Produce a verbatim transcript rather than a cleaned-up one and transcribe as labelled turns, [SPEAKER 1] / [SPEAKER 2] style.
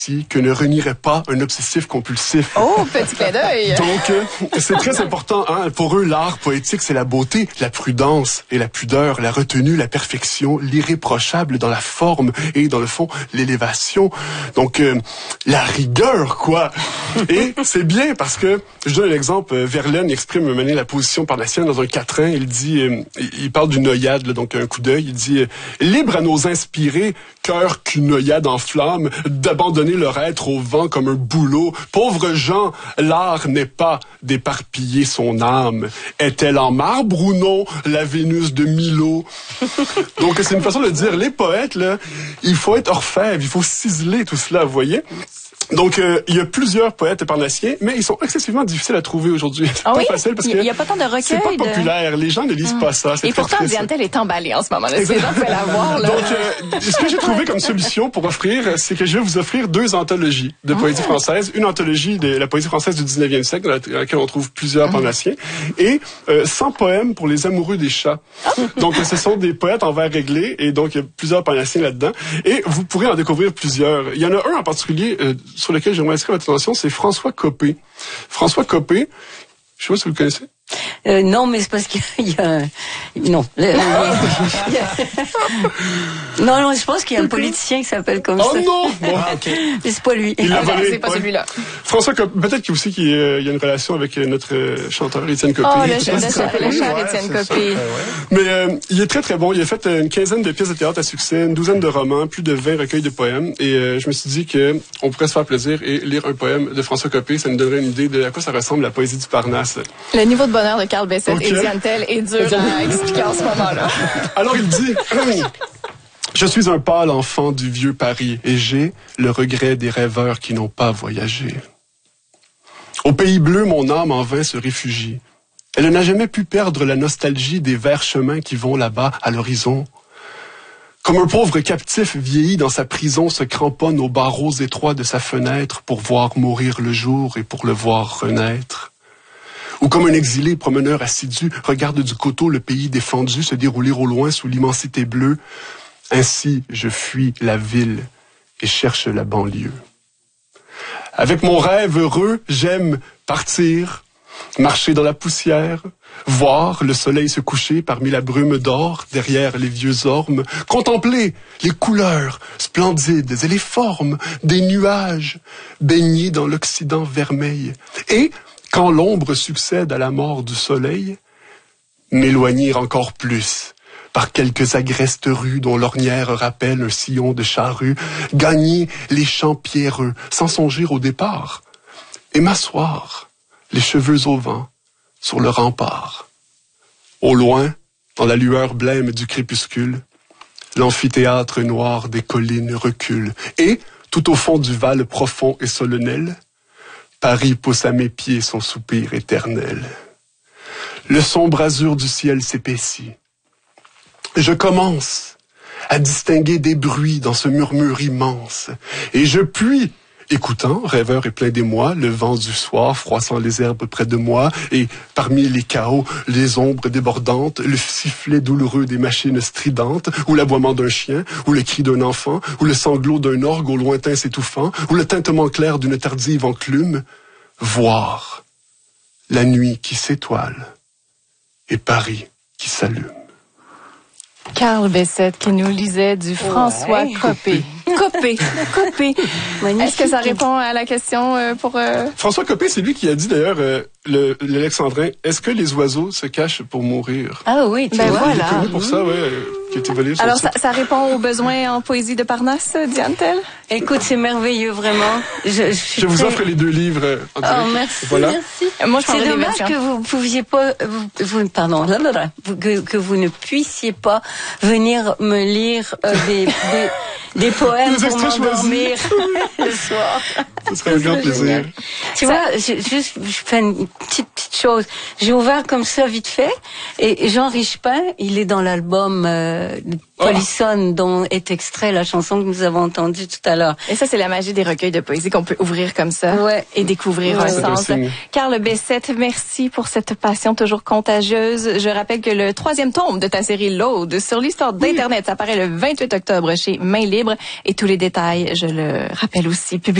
[SPEAKER 1] que ne renierait pas un obsessif compulsif.
[SPEAKER 2] Oh, petit clin d'œil!
[SPEAKER 1] Donc, euh, c'est très important. Hein? Pour eux, l'art poétique, c'est la beauté, la prudence et la pudeur, la retenue, la perfection, l'irréprochable dans la forme et dans le fond, l'élévation. Donc, euh, la rigueur, quoi. Et c'est bien parce que, je donne un exemple, Verlaine exprime un moment la position parnassienne dans un quatrain. Il dit, euh, il parle d'une œillade, là, donc un coup d'œil. Il dit, libre à nos inspirés, cœur qu'une œillade enflamme, d'abandonner leur être au vent comme un bouleau. Pauvres gens, l'art n'est pas d'éparpiller son âme. Est-elle en marbre ou non, la Vénus de Milo? Donc, c'est une façon de dire, les poètes, là, il faut être orfèvre, il faut ciseler tout cela, vous voyez? Donc, euh, il y a plusieurs poètes parnassiens, mais ils sont excessivement difficiles à trouver aujourd'hui. C'est
[SPEAKER 2] ah
[SPEAKER 1] pas
[SPEAKER 2] oui?
[SPEAKER 1] facile parce que
[SPEAKER 2] il y a pas tant de recueils.
[SPEAKER 1] C'est pas populaire.
[SPEAKER 2] De...
[SPEAKER 1] Les gens ne lisent
[SPEAKER 2] hum.
[SPEAKER 1] pas ça.
[SPEAKER 2] Et pourtant, Diane Tell est emballée en ce moment. Là. Les gens peuvent la voir. Là.
[SPEAKER 1] Donc, euh, ce que j'ai trouvé comme solution pour offrir, c'est que je vais vous offrir deux anthologies de poésie ah. française. Une anthologie de la poésie française du dix-neuvième siècle, dans laquelle on trouve plusieurs ah. parnassiens, et euh, cent poèmes pour les amoureux des chats. Ah. Donc, ce sont des poètes en vers réglé, et donc, il y a plusieurs parnassiens là-dedans. Et vous pourrez en découvrir plusieurs. Il y en a un en particulier euh, sur lequel j'aimerais attirer votre attention, c'est François Copé. François Copé, je sais pas si vous le connaissez.
[SPEAKER 3] Euh, non, mais c'est parce qu'il y a... Non. Euh, non, non, je pense qu'il y a un politicien qui s'appelle comme
[SPEAKER 1] oh
[SPEAKER 3] ça.
[SPEAKER 1] Oh non! Bon,
[SPEAKER 3] ah, okay. Mais c'est pas lui.
[SPEAKER 1] Il
[SPEAKER 2] ah, non, c'est pas ouais. celui-là.
[SPEAKER 1] François Copé, peut-être qu'il aussi qu'il y a une relation avec notre chanteur Étienne Copé.
[SPEAKER 2] Oh, le chef de chef, le cher Étienne Copé.
[SPEAKER 1] Mais euh, il est très, très bon. Il a fait une quinzaine de pièces de théâtre à succès, une douzaine de romans, plus de vingt recueils de poèmes. Et euh, je me suis dit que on pourrait se faire plaisir et lire un poème de François Copé. Ça nous donnerait une idée de à quoi ça ressemble la poésie du Parnasse.
[SPEAKER 2] Le niveau de bonheur de Carl Bessette okay. et Diane Tell est dur à expliquer en ce moment-là.
[SPEAKER 1] Alors il dit, je suis un pâle enfant du vieux Paris et j'ai le regret des rêveurs qui n'ont pas voyagé. Au pays bleu, mon âme en vain se réfugie. Elle n'a jamais pu perdre la nostalgie des verts chemins qui vont là-bas à l'horizon. Comme un pauvre captif vieilli dans sa prison se cramponne aux barreaux étroits de sa fenêtre pour voir mourir le jour et pour le voir renaître. Ou comme un exilé promeneur assidu regarde du coteau le pays défendu se dérouler au loin sous l'immensité bleue. Ainsi, je fuis la ville et cherche la banlieue. Avec mon rêve heureux, j'aime partir, marcher dans la poussière, voir le soleil se coucher parmi la brume d'or derrière les vieux ormes, contempler les couleurs splendides et les formes des nuages baignés dans l'Occident vermeil et quand l'ombre succède à la mort du soleil, m'éloigner encore plus par quelques agrestes rues dont l'ornière rappelle un sillon de charrue, gagner les champs pierreux sans songer au départ, et m'asseoir, les cheveux au vent, sur le rempart. Au loin, dans la lueur blême du crépuscule, l'amphithéâtre noir des collines recule, et, tout au fond du val profond et solennel, Paris pousse à mes pieds son soupir éternel. Le sombre azur du ciel s'épaissit. Je commence à distinguer des bruits dans ce murmure immense. Et je puis, écoutant, rêveur et plein d'émoi, le vent du soir froissant les herbes près de moi, et parmi les chaos, les ombres débordantes, le sifflet douloureux des machines stridentes, ou l'aboiement d'un chien, ou le cri d'un enfant, ou le sanglot d'un orgue au lointain s'étouffant, ou le tintement clair d'une tardive enclume, voir la nuit qui s'étoile et Paris qui s'allume.
[SPEAKER 2] Carl Bessette qui nous lisait du François ouais. Copé. Copé, Copé. Est-ce que ça répond à la question euh, pour... Euh...
[SPEAKER 1] François Copé, c'est lui qui a dit d'ailleurs, euh, le, l'Alexandrin, est-ce que les oiseaux se cachent pour mourir?
[SPEAKER 3] Ah oui, tu
[SPEAKER 2] ben
[SPEAKER 3] vois.
[SPEAKER 2] Voilà.
[SPEAKER 1] Il est connu pour ça, ouais, euh, qui a été volé.
[SPEAKER 2] Alors, ça, ça répond aux besoins en poésie de Parnasse, Diane Tell?
[SPEAKER 3] Écoute, c'est merveilleux, vraiment. Je, je,
[SPEAKER 1] je vous
[SPEAKER 3] très...
[SPEAKER 1] offre les deux livres euh, en direct.
[SPEAKER 3] Oh, merci,
[SPEAKER 1] voilà.
[SPEAKER 3] merci.
[SPEAKER 2] Moi, je
[SPEAKER 3] c'est dommage que vous pouviez pas, vous, vous pardon, là, là, là, que, que vous ne puissiez pas venir me lire euh, des, des, des poèmes pour m'endormir le soir.
[SPEAKER 1] Ce serait un grand plaisir.
[SPEAKER 3] Tu ça, vois, je, juste, je fais une petite, petite chose. J'ai ouvert comme ça vite fait, et Jean Richepin, il est dans l'album euh, Polissonne, oh. dont est extrait la chanson que nous avons entendue tout à l'heure.
[SPEAKER 2] Et ça, c'est la magie des recueils de poésie qu'on peut ouvrir comme ça
[SPEAKER 3] ouais.
[SPEAKER 2] et découvrir ouais. un sens. Carl Bessette, merci pour cette passion toujours contagieuse. Je rappelle que le troisième tome de ta série L'Aude sur l'histoire d'Internet, ça paraît le vingt-huit octobre chez Main Libre. Et Et tous les détails, je le rappelle aussi, publiés